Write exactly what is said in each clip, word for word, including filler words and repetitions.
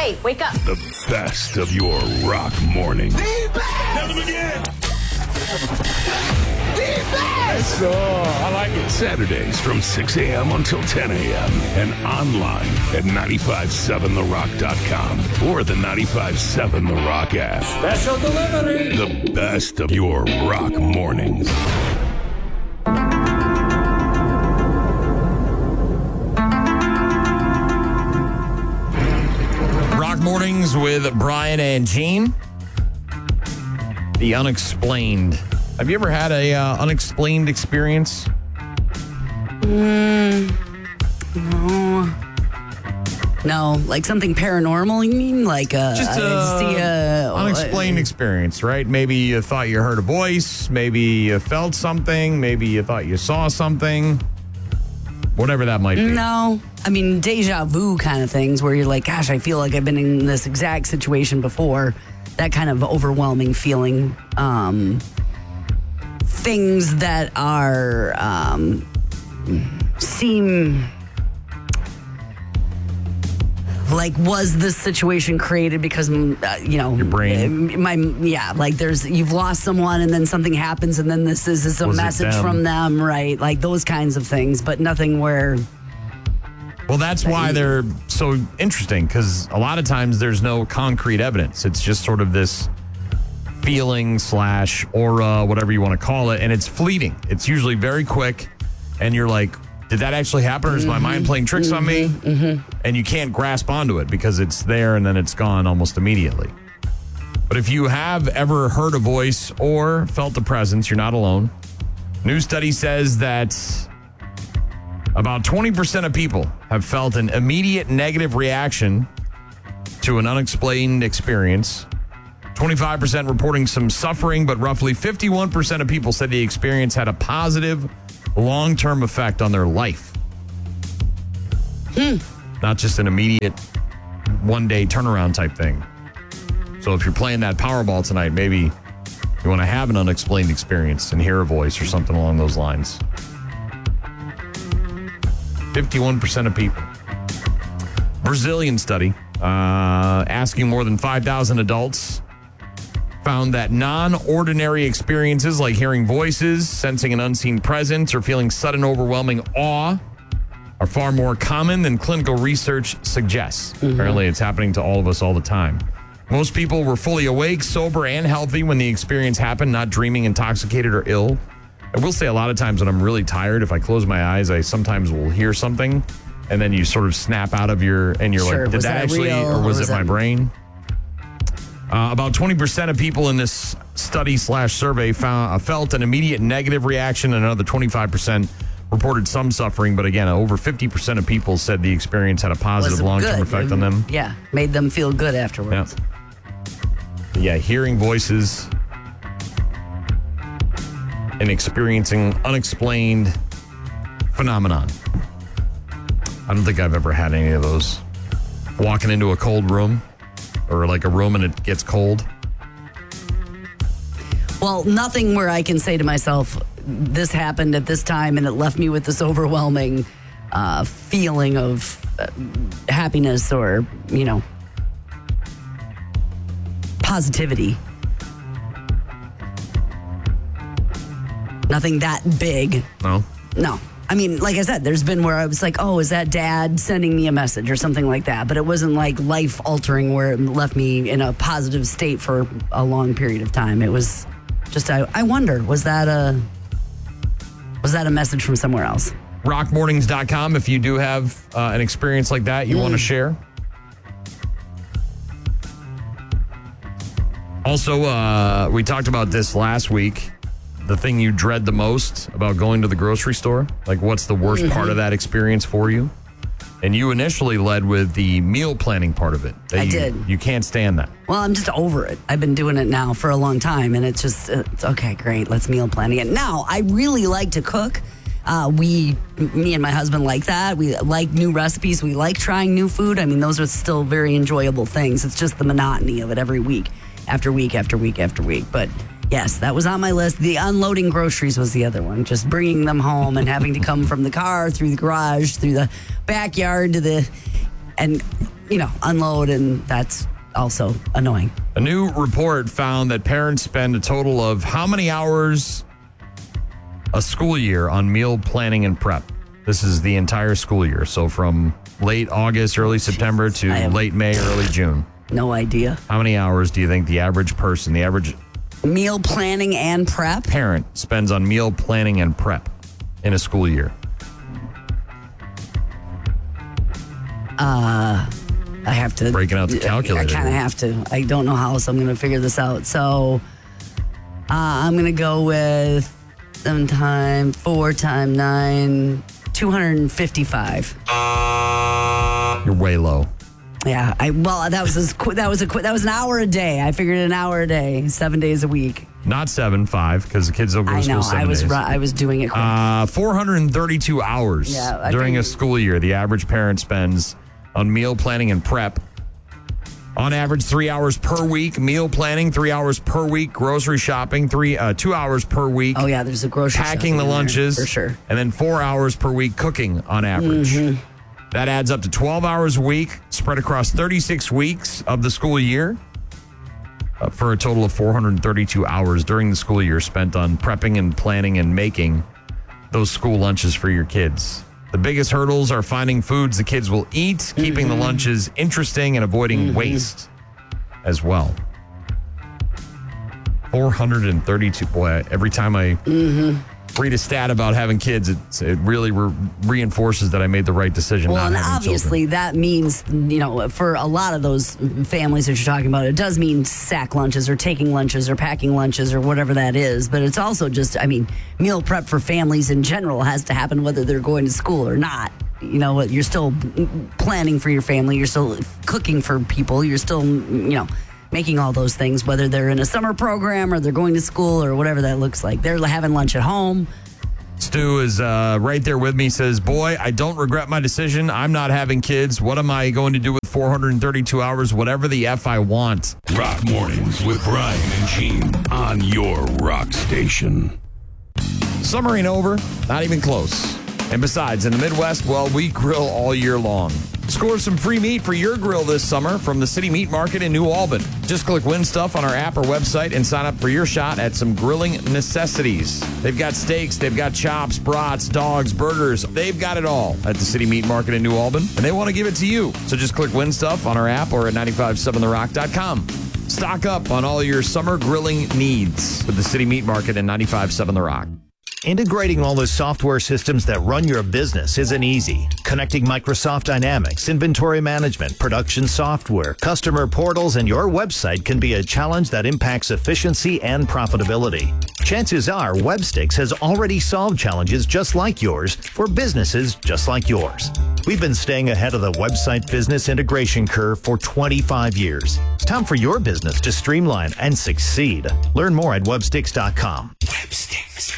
Hey, wake up. The best of your rock mornings. The best! Tell them again. The best! Oh, I like it. Saturdays from six a.m. until ten a.m. and online at nine five seven the rock dot com or the nine five seven The Rock app. Special delivery! The best of your rock mornings. Rock Mornings with Brian and Gene. The unexplained. Have you ever had a uh, unexplained experience? Mm, no. No, like something paranormal, you mean? Like uh, Just a see a unexplained uh, experience, right? Maybe you thought you heard a voice. Maybe you felt something. Maybe you thought you saw something. Whatever that might be. No. I mean, deja vu kind of things where you're like, gosh, I feel like I've been in this exact situation before. That kind of overwhelming feeling. Um, things that are, um, seem like, was this situation created because, uh, you know, your brain, my, yeah, like there's, you've lost someone and then something happens and then this is, is a was message from them, right? Like those kinds of things, but nothing where. Well, that's why they're so interesting, because a lot of times there's no concrete evidence. It's just sort of this feeling slash aura, whatever you want to call it, and it's fleeting. It's usually very quick, and you're like, did that actually happen, or is my mind playing tricks mm-hmm, on me? Mm-hmm. And you can't grasp onto it because it's there and then it's gone almost immediately. But if you have ever heard a voice or felt a presence, you're not alone. New study says that about twenty percent of people have felt an immediate negative reaction to an unexplained experience. twenty-five percent reporting some suffering, but roughly fifty-one percent of people said the experience had a positive long-term effect on their life. Hmm. Not just an immediate one-day turnaround type thing. So if you're playing that Powerball tonight, maybe you want to have an unexplained experience and hear a voice or something along those lines. fifty-one percent of people. Brazilian study uh, asking more than five thousand adults found that non-ordinary experiences like hearing voices, sensing an unseen presence, or feeling sudden overwhelming awe are far more common than clinical research suggests. Mm-hmm. Apparently, it's happening to all of us all the time. Most people were fully awake, sober, and healthy when the experience happened, not dreaming, intoxicated, or ill. I will say a lot of times when I'm really tired, if I close my eyes, I sometimes will hear something, and then you sort of snap out of your, and you're sure, like, did that, that actually, real, or was, was it my that... brain? Uh, about twenty percent of people in this study slash survey found, uh, felt an immediate negative reaction, and another twenty-five percent reported some suffering. But again, over fifty percent of people said the experience had a positive long-term good. effect on them. Yeah, made them feel good afterwards. Yeah, yeah, hearing voices and experiencing unexplained phenomenon. I don't think I've ever had any of those. Walking into a cold room or like a room and it gets cold. Well, nothing where I can say to myself, this happened at this time and it left me with this overwhelming uh, feeling of uh, happiness or, you know, positivity. Nothing that big. No? No. I mean, like I said, there's been where I was like, oh, is that dad sending me a message or something like that? But it wasn't like life altering where it left me in a positive state for a long period of time. It was just, I, I wonder, was that a, was that a message from somewhere else? rock mornings dot com if you do have uh, an experience like that you mm. want to share. Also, uh, we talked about this last week. The thing you dread the most about going to the grocery store? Like, what's the worst mm-hmm. part of that experience for you? And you initially led with the meal planning part of it. I you, did. You can't stand that. Well, I'm just over it. I've been doing it now for a long time, and it's just, it's okay, great, let's meal plan again. Now, I really like to cook. Uh, we, me and my husband like that. We like new recipes. We like trying new food. I mean, those are still very enjoyable things. It's just the monotony of it every week, after week, after week, after week. But yes, that was on my list. The unloading groceries was the other one. Just bringing them home and having to come from the car, through the garage, through the backyard to the... And you know, unload, and that's also annoying. A new report found that parents spend a total of how many hours a school year on meal planning and prep? This is the entire school year. So from late August, early September to I have- late May, early June. No idea. How many hours do you think the average person, the average Meal planning and prep? parent spends on meal planning and prep in a school year? Uh, I have to... Breaking out the calculator. I kind of have to. I don't know how else I'm going to figure this out. So uh, I'm going to go with seven times, four times nine, two hundred fifty-five. You're way low. Yeah, I well that was as qu- that was a qu- that was an hour a day. I figured an hour a day, seven days a week. Not seven, five, because the kids don't go to I school know. seven I was days. ru- I was doing it quick. Uh, four hundred thirty-two hours Yeah, I during a think- school year. The average parent spends on meal planning and prep. On average, three hours per week. Meal planning, three hours per week. Grocery shopping, three uh, two hours per week. Oh yeah, there's a grocery Packing shopping the in there, lunches for sure. and then four hours per week cooking on average. Mm-hmm. That adds up to twelve hours a week, spread across thirty-six weeks of the school year, uh, for a total of four hundred thirty-two hours during the school year spent on prepping and planning and making those school lunches for your kids. The biggest hurdles are finding foods the kids will eat, keeping Mm-hmm. the lunches interesting, and avoiding Mm-hmm. waste as well. four hundred thirty-two. Boy, every time I Mm-hmm. read a stat about having kids, it's, it really re- reinforces that I made the right decision. Well, not and having obviously children. that means, you know, for a lot of those families that you're talking about, it does mean sack lunches or taking lunches or packing lunches or whatever that is. But it's also just, I mean, meal prep for families in general has to happen whether they're going to school or not. You know, you're still planning for your family. You're still cooking for people. You're still, you know, making all those things, whether they're in a summer program or they're going to school or whatever that looks like. They're having lunch at home. Stu is uh, right there with me. Says, boy, I don't regret my decision. I'm not having kids. What am I going to do with four hundred thirty-two hours? Whatever the F I want. Rock Mornings with Brian and Gene on your rock station. Summer ain't over. Not even close. And besides, in the Midwest, well, we grill all year long. Score some free meat for your grill this summer from the City Meat Market in New Albany. Just click Win Stuff on our app or website and sign up for your shot at some grilling necessities. They've got steaks, they've got chops, brats, dogs, burgers. They've got it all at the City Meat Market in New Albany, and they want to give it to you. So just click Win Stuff on our app or at nine five seven the rock dot com. Stock up on all your summer grilling needs with the City Meat Market and nine five seven the rock. Integrating all the software systems that run your business isn't easy. Connecting Microsoft Dynamics, inventory management, production software, customer portals, and your website can be a challenge that impacts efficiency and profitability. Chances are Webstix has already solved challenges just like yours for businesses just like yours. We've been staying ahead of the website business integration curve for twenty-five years. It's time for your business to streamline and succeed. Learn more at webstix dot com. Webstix.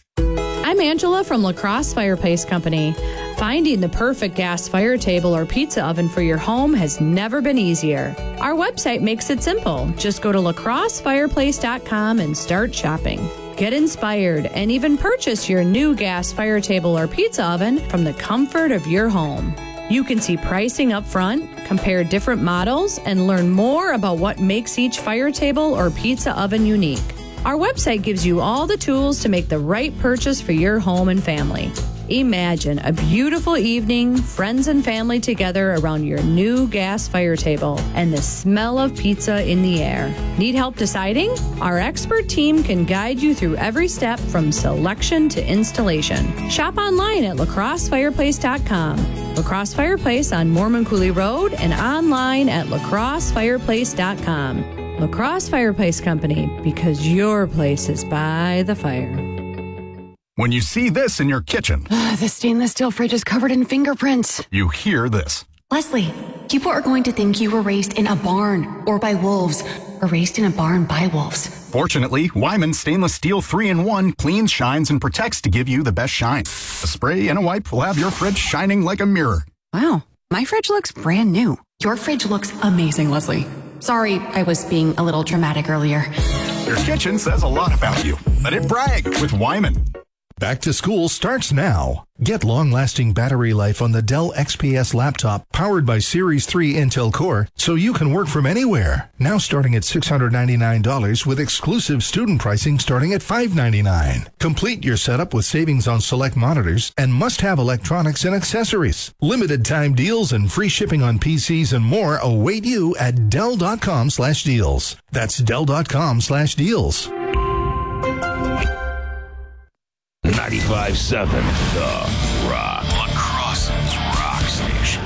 I'm Angela from La Crosse Fireplace Company. Finding the perfect gas fire table or pizza oven for your home has never been easier. Our website makes it simple. Just go to la crosse fireplace dot com and start shopping. Get inspired and even purchase your new gas fire table or pizza oven from the comfort of your home. You can see pricing up front, compare different models, and learn more about what makes each fire table or pizza oven unique. Our website gives you all the tools to make the right purchase for your home and family. Imagine a beautiful evening, friends and family together around your new gas fire table and the smell of pizza in the air. Need help deciding? Our expert team can guide you through every step from selection to installation. Shop online at la crosse fireplace dot com. La Crosse Fireplace on Mormon Cooley Road and online at la crosse fireplace dot com. La Crosse Fireplace Company, because your place is by the fire. When you see this in your kitchen, The stainless steel fridge is covered in fingerprints. you hear this. Leslie, people are going to think you were raised in a barn or by wolves or raised in a barn by wolves. Fortunately, Wyman Stainless Steel three in one cleans, shines, and protects to give you the best shine. A spray and a wipe will have your fridge shining like a mirror. Wow, my fridge looks brand new. Your fridge looks amazing, Leslie. Sorry, I was being a little dramatic earlier. Your kitchen says a lot about you. Let it brag with Wyman. Back to school starts now. Get long-lasting battery life on the Dell X P S laptop powered by Series three Intel Core so you can work from anywhere. Now starting at six hundred ninety-nine dollars with exclusive student pricing starting at five hundred ninety-nine dollars. Complete your setup with savings on select monitors and must-have electronics and accessories. Limited time deals and free shipping on P Cs and more await you at Dell.com slash deals. That's Dell.com slash deals. ninety-five seven The Rock. La Crosse's Rock Station.